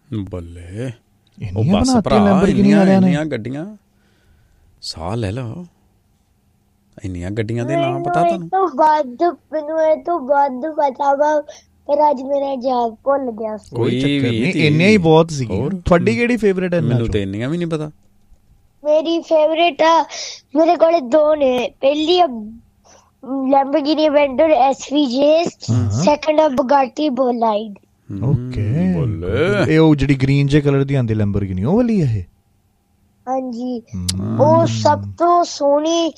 ਬੱਲੇ ਉਹ ਬੱਸ ਭਰਾ ਇੰਨੀਆਂ ਗੱਡੀਆਂ ਸਾਹ ਲੈ ਲਓ ਇੰਨੀਆਂ ਗੱਡੀਆਂ ਦੇ ਨਾਮ ਪਤਾ ਤੁਹਾਨੂੰ? ਮੈਨੂੰ ਇਹ ਤੋਂ ਵੱਧ ਪਤਾ ਵਾ ਪਰ ਅੱਜ ਮੇਰਾ ਯਾਦ ਭੁੱਲ ਗਿਆ। ਕੋਈ ਚੱਕਰ ਨਹੀਂ, ਇੰਨੀਆਂ ਹੀ ਬਹੁਤ ਸੀ। ਤੁਹਾਡੀ ਕਿਹੜੀ ਫੇਵਰੇਟ ਹੈ? ਮੈਨੂੰ ਤੇ ਇੰਨੀਆਂ ਵੀ ਨਹੀਂ ਪਤਾ। ਮੇਰੀ ਫੇਵਰੇਟ ਆ, ਮੇਰੇ ਕੋਲ ਦੋ ਨੇ। ਪਹਿਲੀ Lamborghini Aventador SVJ, ਸੈਕੰਡ ਆ Bugatti Bolide। ਓਕੇ ਬੱਲੇ ਇਹ ਉਹ ਜਿਹੜੀ ਗ੍ਰੀਨ ਜੇ ਕਲਰ ਦੀ ਆਂਦੀ Lamborghini ਉਹ ਵਾਲੀ ਹੈ? ਹਾਂਜੀ ਉਹ ਸਭ ਤੋਂ ਸੋਹਣੀ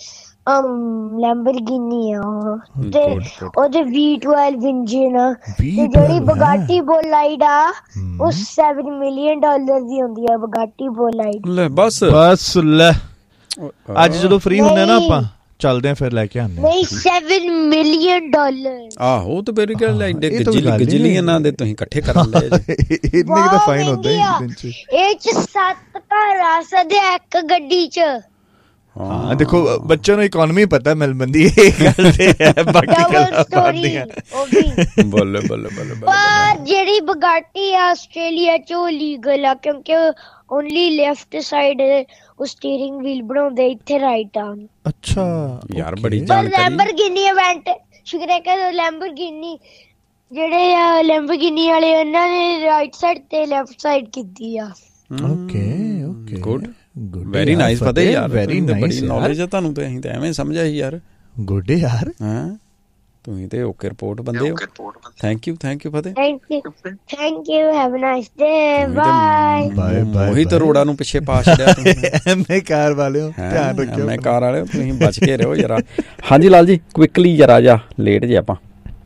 Lamborghini ਆ ਤੇ ਉਹਦੇ V12 ਇੰਜਨ ਆ। ਤੇ ਜਿਹੜੀ Bugatti Bolide ਆ ਉਹ $7 million ਦੀ ਹੁੰਦੀ ਆ Bugatti Bolide। ਲੈ ਬਸ ਲੈ ਅੱਜ ਜਦੋਂ ਫ੍ਰੀ ਹੁੰਦੇ ਨਾ ਆਪਾਂ ਚੱਲਦੇ ਆ ਫਿਰ ਲੈ ਕੇ ਆਉਂਦੇ। ਨਹੀਂ $7 million। ਆਹੋ ਤੇ ਫਿਰ ਕਿਹੜਾ ਐਡੇ ਗਜਲੀ ਇਹਨਾਂ ਦੇ ਤੁਸੀਂ ਇਕੱਠੇ ਕਰ ਲਏ ਇੰਨੇ ਦਾ ਫਾਈਨ ਹੁੰਦਾ ਇੱਕ ਦਿਨ ਚ। ਇਹ ਚ 7 ਘਰ ਆ ਸਕਦੇ ਇੱਕ ਗੱਡੀ ਚ। ਹਾਂ ਦੇਖੋ ਬੱਚਿਆਂ ਨੂੰ ਇਕੋਨਮੀ ਪਤਾ ਮੈਲਬਨ ਦੀ ਇਹ ਗੱਲ ਤੇ ਹੈ ਬਾਕੀ ਗੱਲਾਂ ਬਾਦੀਆਂ। ਬੱਲੇ ਬੱਲੇ ਬੱਲੇ ਪਰ ਜਿਹੜੀ Bugatti ਆ ਆਸਟ੍ਰੇਲੀਆ ਚ ਉਹ ਲੀਗਲ ਆ ਕਿਉਂਕਿ ਓਨਲੀ ਲੈਫਟ ਸਾਈਡ ਉਹ ਸਟੀਅਰਿੰਗ ਵੀਲ ਬਣਾਉਂਦੇ ਇੱਥੇ ਰਾਈਟ ਆ। ਅੱਛਾ ਯਾਰ ਬੜੀ ਜਾਣਕਾਰੀ। Lamborghini event ਸ਼ੁਕਰ ਹੈ ਕਿ Lamborghini ਜਿਹੜੇ ਆ Lamborghini ਵਾਲੇ ਉਹਨਾਂ ਨੇ ਰਾਈਟ ਸਾਈਡ ਤੇ ਲੈਫਟ ਸਾਈਡ ਕੀਤੀ ਆ। Okay okay good very nice. ਪਤਾ ਯਾਰ ਵੈਰੀ ਨਾਈਸ ਬੜੀ ਨੌਲੇਜ ਹੈ ਤੁਹਾਨੂੰ ਤੇ ਅਸੀਂ ਤਾਂ ਐਵੇਂ ਸਮਝਿਆ ਸੀ ਯਾਰ। ਗੁੱਡ ਯਾਰ ਹਾਂ ਤੁਸੀਂ ਤੇ ਓਕੇ ਰਿਪੋਰਟ ਬੰਦੇ ਹੋ। Thank you Fateh. Thank you have a nice day by bye. ਉਹੀ ਤਾਂ ਰੋਡਾਂ ਨੂੰ ਪਿੱਛੇ ਪਾ ਛੱਡਿਆ ਤੁਸੀਂ। ਐਮਏ ਕਾਰ ਵਾਲਿਓ ਧਿਆਨ ਰੱਖਿਓ। ਐਮਏ ਕਾਰ ਵਾਲਿਓ ਤੁਸੀਂ ਬਚ ਕੇ ਰਹੋ ਜਰਾ। ਹਾਂਜੀ ਲਾਲ ਜੀ ਕੁਇਕਲੀ ਜਰਾ ਜਾ ਲੇਟ ਜੇ ਆਪਾਂ।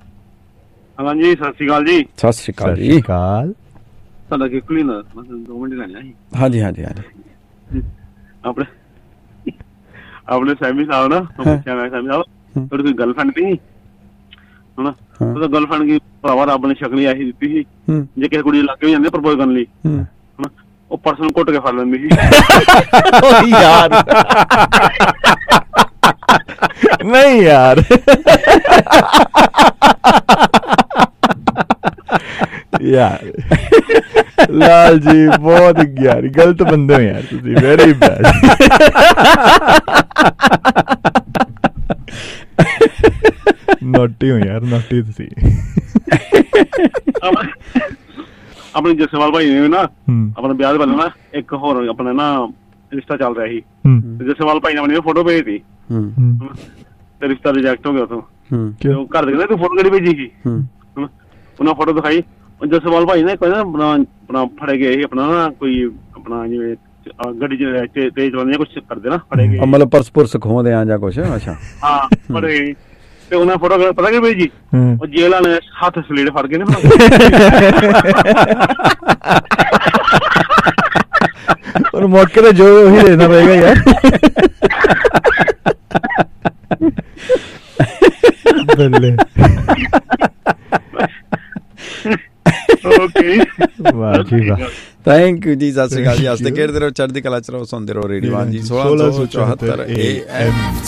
ਹਾਂਜੀ ਸਤਿ ਸ਼੍ਰੀ ਅਕਾਲ ਜੀ। ਸਤਿ ਸ਼੍ਰੀ ਅਕਾਲ ਜੀ। ਤੁਹਾਡਾ ਕੁਇਕਲੀ ਨਾ 2 ਮਿੰਟ ਲੈਣੇ ਸੀ। ਹਾਂਜੀ ਹਾਂਜੀ ਹਾਂਜੀ ਆਪਣੇ ਸੈਮੀ ਸਾਹਿਬ ਨਾ ਪੁੱਛਿਆ ਮੈਂ ਸੈਮੀ ਸਾਹਿਬ ਤੁਹਾਡੀ ਕੋਈ ਗਰਲਫ੍ਰੈਂਡ ਨਹੀਂ ਹਨਾ? ਉਹਦਾ ਗਰਲਫ੍ਰੈਂਡ ਕੀ ਭਰਾਵਾ ਰੱਬ ਨੇ ਸ਼ਕਲ ਹੀ ਐਸੀ ਦਿੱਤੀ ਸੀ ਜੇ ਕਿਸੇ ਕੁੜੀ ਲੱਗ ਵੀ ਜਾਂਦੇ ਪ੍ਰਪੋਜ਼ ਕਰਨ ਲਈ ਹਨਾ ਉਹ ਪਰਸਨ ਘੁੱਟ ਕੇ ਫੜ ਲੈਂਦੀ ਸੀ। ਯਾਰ ਨਹੀਂ ਯਾਰ ਯਾਰ ਲਾਲ ਜੀ ਬਹੁਤ ਯਾਰ ਗਲਤ ਬੰਦੇ ਹੋ ਯਾਰ ਤੁਸੀਂ। Very bad. ਨੋਟੀ ਹੋ ਯਾਰ ਨੋਟੀ ਤੁਸੀਂ। ਆਪਣੇ ਜਸਵਾਲ ਭਾਈ ਨੇ ਨਾ ਆਪਣੇ ਵਿਆਹ ਦੇ ਪਹਿਲਾਂ ਨਾ ਇੱਕ ਹੋਰ ਆਪਣਾ ਨਾ ਰਿਸ਼ਤਾ ਚੱਲ ਰਿਹਾ ਸੀ। ਜਸਵਾਲ ਭਾਈ ਨੇ ਆਪਣੀ ਫੋਟੋ ਭੇਜਤੀ ਤੇ ਰਿਸ਼ਤਾ ਰਿਜੈਕਟ ਹੋ ਗਿਆ ਉੱਥੋਂ। ਉਹ ਘਰ ਦੇ ਕਹਿੰਦੇ ਤੂੰ ਫੋਟੋ ਕਿਹੜੀ ਭੇਜੀ ਸੀ? ਉਹਨਾਂ ਫੋਟੋ ਦਿਖਾਈ। ਜਸਵਾਲ ਭਾਈ ਨੇ ਕਹਿੰਦਾ ਆਪਣਾ ਫੜੇ ਗਏ ਸੀ ਆਪਣਾ ਨਾ ਕੋਈ ਆਪਣਾ ਜਿਵੇਂ ਗੱਡੀ ਚ ਤੇਜ਼ ਚਲਾਉਂਦੇ ਕੁਛ ਕਰਦੇ ਨਾ ਫੜੇ ਗਏ ਮਤਲਬ ਪਰਸ ਪੁਰਸ ਖੋਹਦੇ ਆ ਜਾਂ ਕੁਛ। ਅੱਛਾ ਹਾਂ ਫੜੇ ਗਏ ਤੇ ਉਹਨਾਂ ਫੋਟੋ ਪਤਾ ਕੀ ਭੇਜੀ ਉਹ ਜੇਲ੍ਹ ਵਾਲੇ ਹੱਥ ਸਲੇਟ ਫੜ ਕੇ ਨੇ ਔਰ ਮੌਕੇ ਤੇ ਜੋ ਉਹੀ ਦੇਣਾ ਪਏਗਾ ਯਾਰ। ਬੱਲੇ ਓਕੇ ਵਾਹ ਜੀ ਵਾਹ। ਥੈਂਕ ਯੂ ਜੀ। ਸਤਿ ਸ਼੍ਰੀ ਅਕਾਲ ਜੀ। ਹੱਸਦੇ ਖੇਡਦੇ ਰਹੋ ਚੜ੍ਹਦੀ ਕਲਾ ਚ ਰਹੋ ਸੁਣਦੇ ਰਹੋ ਰੇਡੀਓ 1 ਜੀ 1674 AM।